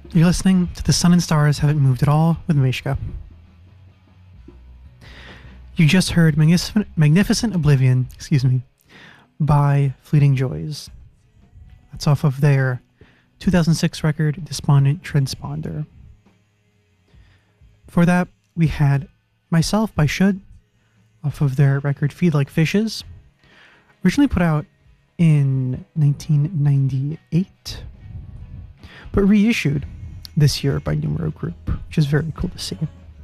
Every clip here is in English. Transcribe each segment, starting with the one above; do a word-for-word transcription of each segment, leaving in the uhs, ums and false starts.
You're listening to The Sun and Stars Haven't Moved at All with Mishka. You just heard Magnificent, Magnificent Oblivion, excuse me, by Fleeting Joys. That's off of their two thousand six record, Despondent Transponder. Before that, we had Myself by Should, off of their record Feed Like Fishes, originally put out in nineteen ninety-eight, but reissued this year by Numero Group, which is very cool to see.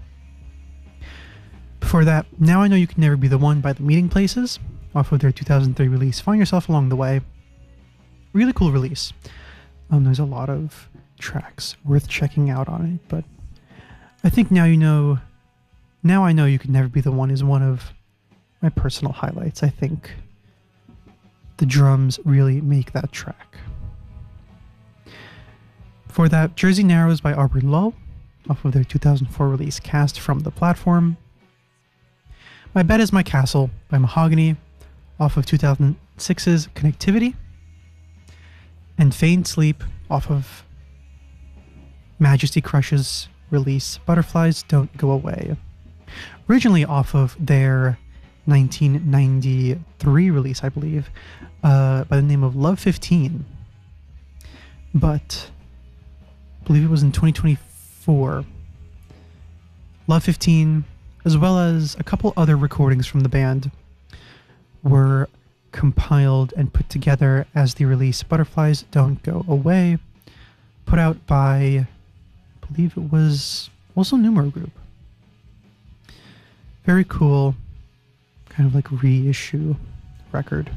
Before that, Now I Know You Can Never Be the One by The Meeting Places, off of their two thousand three release Find Yourself Along the Way. Really cool release. Um, there's a lot of tracks worth checking out on it, but I think Now You Know, Now I Know You Can Never Be the One is one of my personal highlights. I think the drums really make that track. Before that, Jersey Narrows by Aubrey Lowe, off of their two thousand four release Cast from the Platform. My Bed Is My Castle by Mahogany, off of two thousand six's Connectivity. And Feigned Sleep, off of Majesty Crush's release Butterflies Don't Go Away. Originally off of their nineteen ninety-three release, I believe, uh, by the name of Love fifteen. But I believe it was in twenty twenty-four. Love fifteen, as well as a couple other recordings from the band, were compiled and put together as the release Butterflies Don't Go Away, put out by, I believe it was also Numero Group. Very cool, kind of like reissue record.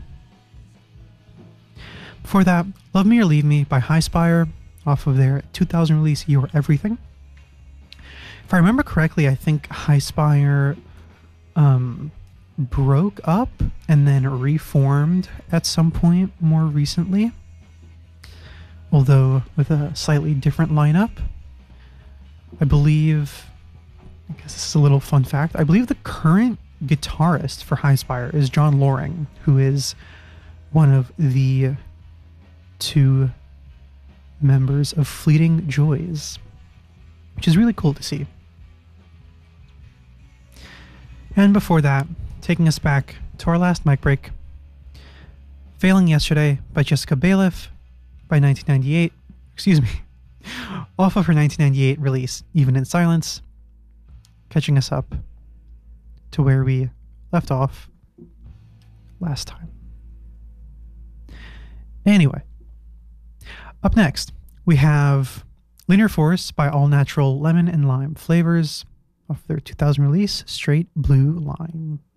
Before that, Love Me or Leave Me by Highspire, off of their two thousand release You're Everything. If I remember correctly, I think Highspire um, broke up and then reformed at some point more recently, although with a slightly different lineup. I believe, I guess this is a little fun fact, I believe the current guitarist for Highspire is John Loring, who is one of the two members of Fleeting Joys, which is really cool to see. And before that, taking us back to our last mic break, Failing Yesterday by Jessica Bailiff by nineteen ninety-eight, excuse me, off of her nineteen ninety-eight release Even in Silence, catching us up to where we left off last time. Anyway, up next, we have Linear Force by All Natural Lemon and Lime Flavors, off their two thousand release Straight Blue Line.